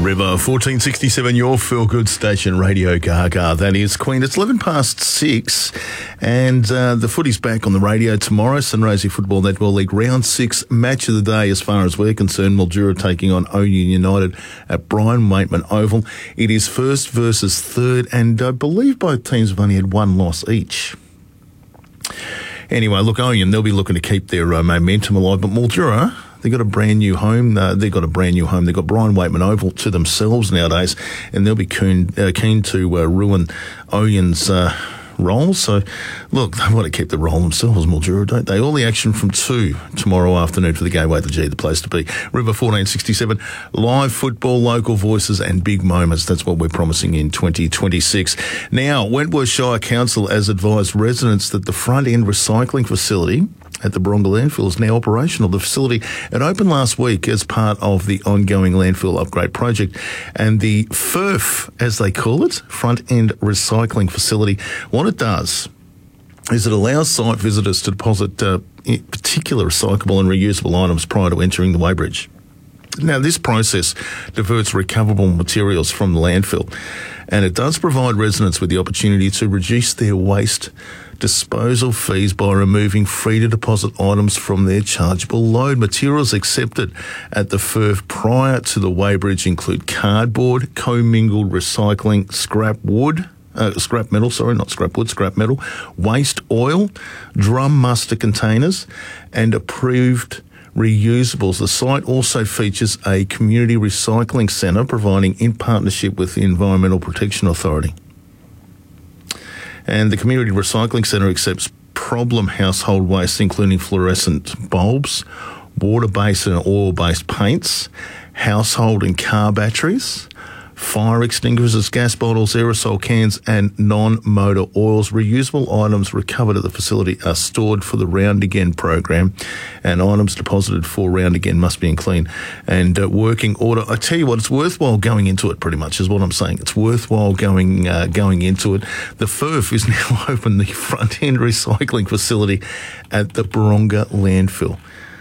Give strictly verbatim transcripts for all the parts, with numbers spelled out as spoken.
River, fourteen sixty-seven, your feel-good station, Radio Gaga. That is Queen. It's eleven past six, and uh, the footy's back on the radio tomorrow. Sunraysia Football Netball League Round six match of the day as far as we're concerned. Mildura taking on Oyen United at Brian Waitman Oval. It is first versus third, and I believe both teams have only had one loss each. Anyway, look, Oyen, they'll be looking to keep their uh, momentum alive, but Mildura, they've got a brand new home. Uh, they've got a brand new home. They've got Brian Waitman Oval to themselves nowadays, and they'll be keen, uh, keen to uh, ruin Oyen's uh, role. So, look, they want to keep the role themselves, Mildura, don't they? All the action from two tomorrow afternoon for the Gateway to G, the place to be. River fourteen sixty-seven, live football, local voices and big moments. That's what we're promising in twenty twenty-six. Now, Wentworth Shire Council has advised residents that the front-end recycling facility at the Baronga landfill is now operational. The facility, it opened last week as part of the ongoing landfill upgrade project, and the F E R F, as they call it, front-end recycling facility, what it does is it allows site visitors to deposit uh, particular recyclable and reusable items prior to entering the weighbridge. Now, this process diverts recoverable materials from the landfill, and it does provide residents with the opportunity to reduce their waste disposal fees by removing free-to-deposit items from their chargeable load. Materials accepted at the F E R F prior to the weighbridge include cardboard, commingled recycling, scrap wood, uh, scrap metal, sorry, not scrap wood, scrap metal, waste oil, drum muster containers, and approved reusables. The site also features a community recycling centre providing in partnership with the Environmental Protection Authority. And the Community Recycling Centre accepts problem household waste, including fluorescent bulbs, water-based and oil-based paints, household and car batteries, fire extinguishers, gas bottles, aerosol cans and non-motor oils. Reusable items recovered at the facility are stored for the Round Again program, and items deposited for Round Again must be in clean and uh, working order. I tell you what, it's worthwhile going into it, pretty much is what I'm saying. It's worthwhile going uh, going into it. The F E R F is now open the front-end recycling facility at the Baronga landfill.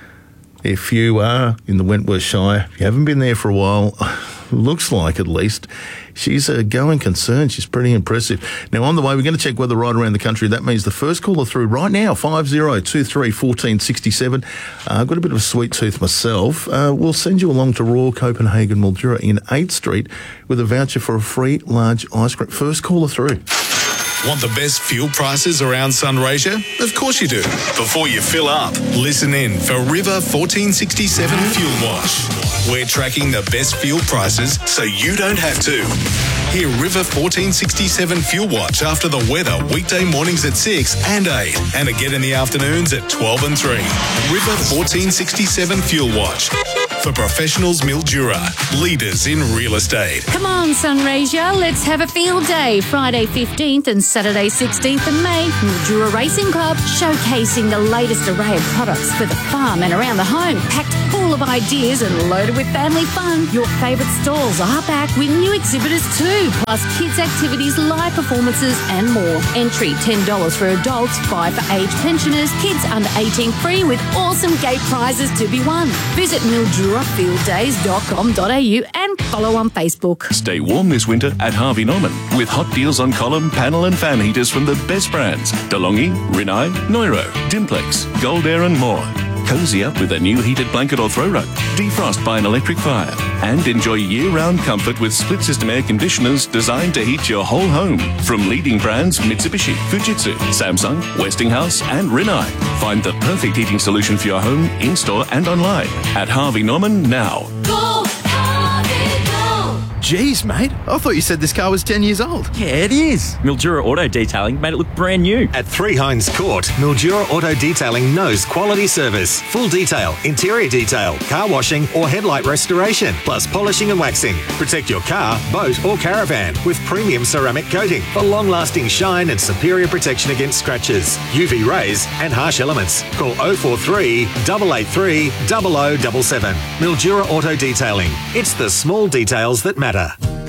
If you are in the Wentworth Shire, if you haven't been there for a while, looks like at least, she's a going concern. She's pretty impressive. Now, on the way, we're going to check weather right around the country. That means the first caller through right now, five oh two three, one four six seven. Uh, I've got a bit of a sweet tooth myself. Uh, we'll send you along to Royal Copenhagen Mildura in eighth Street with a voucher for a free large ice cream. First caller through. Want the best fuel prices around Sunraysia? Of course you do. Before you fill up, listen in for River fourteen sixty-seven Fuel Wash. We're tracking the best fuel prices so you don't have to. Hear River fourteen sixty-seven Fuel Watch after the weather weekday mornings at six and eight, and again in the afternoons at twelve and three. River fourteen sixty-seven Fuel Watch. For professionals, Mildura, leaders in real estate. Come on, Sunraysia, let's have a field day. Friday fifteenth and Saturday sixteenth of May, Mildura Racing Club, showcasing the latest array of products for the farm and around the home. Packed full of ideas and loaded with family fun. Your favourite stalls are back with new exhibitors too, plus kids' activities, live performances and more. Entry ten dollars for adults, five dollars for aged pensioners, kids under eighteen free with awesome gate prizes to be won. Visit Mildura field days dot com dot a u and follow on Facebook. Stay warm this winter at Harvey Norman with hot deals on column, panel and fan heaters from the best brands. DeLonghi, Rinnai, Neuro, Dimplex, Gold Air and more. Cozy up with a new heated blanket or throw rug. Defrost by an electric fire. And enjoy year-round comfort with split-system air conditioners designed to heat your whole home. From leading brands Mitsubishi, Fujitsu, Samsung, Westinghouse and Rinnai. Find the perfect heating solution for your home, in-store and online at Harvey Norman now. Go, Harvey, go! Jeez, mate, I thought you said this car was ten years old. Yeah, it is. Mildura Auto Detailing made it look brand new. At three Hines Court, Mildura Auto Detailing knows quality service. Full detail, interior detail, car washing or headlight restoration, plus polishing and waxing. Protect your car, boat or caravan with premium ceramic coating for long-lasting shine and superior protection against scratches, U V rays and harsh elements. Call oh four three, eight eight three, zero zero seven seven. Mildura Auto Detailing. It's the small details that matter.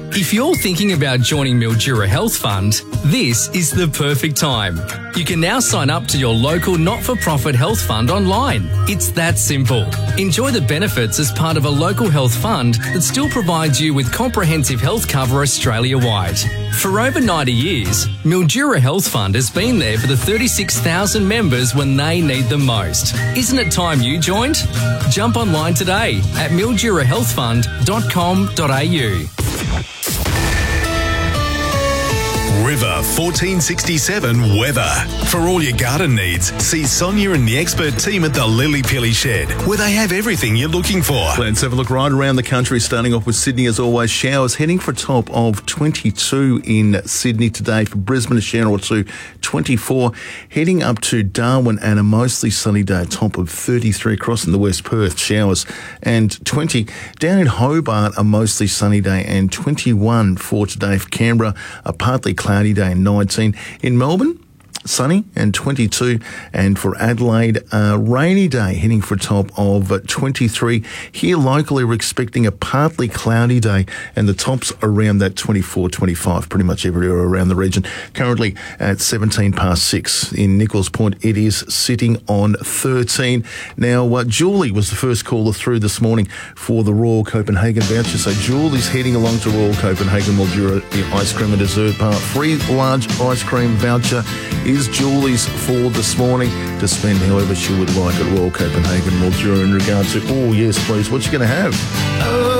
If you're thinking about joining Mildura Health Fund, this is the perfect time. You can now sign up to your local not-for-profit health fund online. It's that simple. Enjoy the benefits as part of a local health fund that still provides you with comprehensive health cover Australia-wide. For over ninety years, Mildura Health Fund has been there for the thirty-six thousand members when they need them most. Isn't it time you joined? Jump online today at mildura health fund dot com dot a u. River fourteen sixty-seven weather. For all your garden needs, see Sonia and the expert team at the Lily Pilly Shed, where they have everything you're looking for. Let's have a look right around the country, starting off with Sydney as always. Showers heading for a top of twenty-two in Sydney today. For Brisbane, a shower or two, twenty-four. Heading up to Darwin and a mostly sunny day, top of thirty-three. Crossing the West Perth, showers and twenty. Down in Hobart, a mostly sunny day and twenty-one for today. For Canberra, a partly cloudy day and nineteen. In Melbourne, sunny and twenty-two, and for Adelaide, a rainy day heading for a top of twenty-three. Here locally we're expecting a partly cloudy day and the tops around that twenty-four, twenty-five, pretty much everywhere around the region. Currently at seventeen past six. In Nichols Point it is sitting on thirteen. Now uh, Julie was the first caller through this morning for the Royal Copenhagen voucher. So Julie's heading along to Royal Copenhagen Mildura, the ice cream and dessert part. Free large ice cream voucher is Julie's for this morning to spend however she would like at Royal Copenhagen Mildura in regard to, oh yes please, what you going to have?